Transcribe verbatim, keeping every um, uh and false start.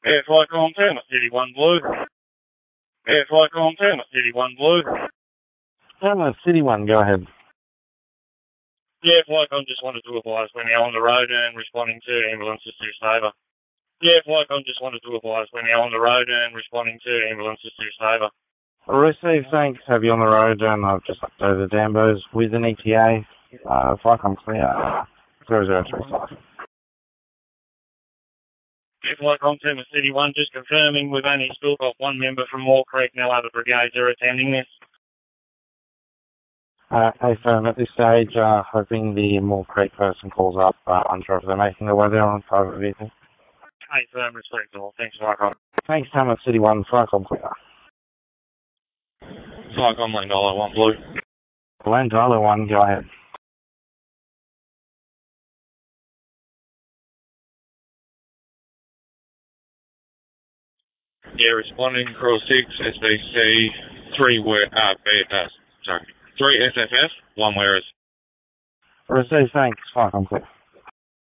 Air Flight Con Tama City one Blue. Air Flight Con Tama City one Blue. Tama City one, go ahead. Yeah, Flight Con just wanted to advise we're now on the road and responding to ambulances to Sabre. Yeah, Flight Con just wanted to advise we're now on the road and responding to ambulances to Sabre. Receive, thanks. Have you on the road, and I've just updated the Dambos with an E T A. Uh, Flight Con clear. zero zero three five. Yeah, Flight Con Tama City one just confirming we've only still got one member from Moore Creek, no other brigades are attending this. Uh, hey, firm, at this stage, uh, hoping the Moore Creek person calls up. Uh, unsure if they're making their way there on private vehicle. Hey, firm, respect all. Thanks, Flight Con. Thanks, Tama City one. Flight Con clear. Flight Con Lane Dollar one Blue. Lane Dollar one, go ahead. Yeah, responding Cross six, S B C, three where, uh, B, uh, sorry, three S F F, one where is. Receive, thanks. Flight Con clear.